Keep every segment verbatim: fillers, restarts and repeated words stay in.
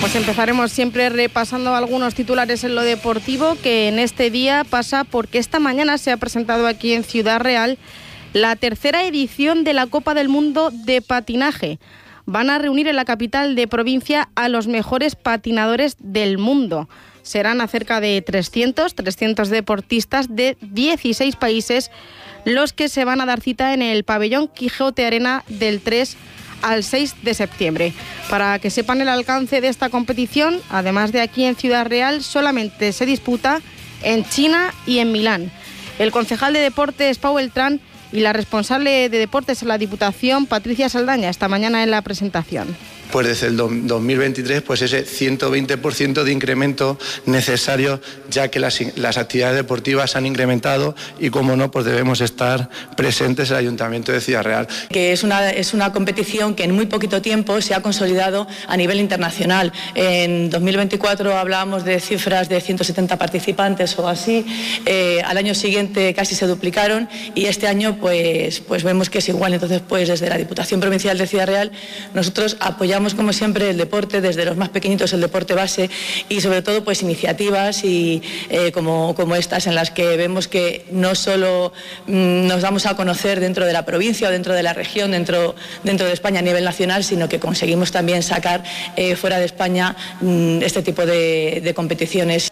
Pues empezaremos siempre repasando algunos titulares en lo deportivo, que en este día pasa porque esta mañana se ha presentado aquí en Ciudad Real la tercera edición de la Copa del Mundo de Patinaje. Van a reunir en la capital de provincia a los mejores patinadores del mundo. Serán a cerca de trescientos, trescientos deportistas de dieciséis países los que se van a dar cita en el pabellón Quijote Arena del tres al seis de septiembre. Para que sepan el alcance de esta competición, además de aquí en Ciudad Real, solamente se disputa en China y en Milán. El concejal de Deportes, Pau Beltrán, y la responsable de Deportes en la Diputación, Patricia Saldaña, esta mañana en la presentación. Pues desde el dos mil veintitrés, pues ese ciento veinte por ciento de incremento necesario, ya que las, las actividades deportivas han incrementado y, como no, pues debemos estar presentes en el Ayuntamiento de Ciudad Real. Que es una, es una competición que en muy poquito tiempo se ha consolidado a nivel internacional. En dos mil veinticuatro hablábamos de cifras de ciento setenta participantes o así, eh, al año siguiente casi se duplicaron y este año pues, pues vemos que es igual. Entonces, pues desde la Diputación Provincial de Ciudad Real nosotros apoyamos como siempre el deporte, desde los más pequeñitos el deporte base y sobre todo pues iniciativas y eh, como, como estas en las que vemos que no solo mmm, nos damos a conocer dentro de la provincia o dentro de la región, dentro, dentro de España a nivel nacional, sino que conseguimos también sacar eh, fuera de España mmm, este tipo de, de competiciones.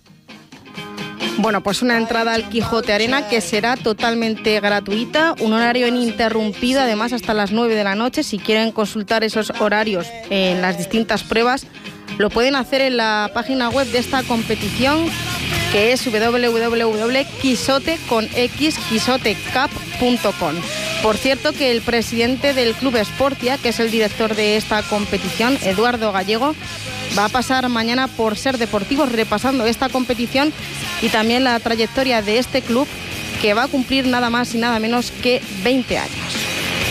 Bueno, pues una entrada al Quijote Arena que será totalmente gratuita, un horario ininterrumpido, además hasta las nueve de la noche. Si quieren consultar esos horarios en las distintas pruebas, lo pueden hacer en la página web de esta competición, que es doble u doble u doble u punto quijote con x quixotecap punto com. Por cierto, que el presidente del Club Sportia, que es el director de esta competición, Eduardo Gallego, va a pasar mañana por Ser Deportivos repasando esta competición y también la trayectoria de este club, que va a cumplir nada más y nada menos que veinte años.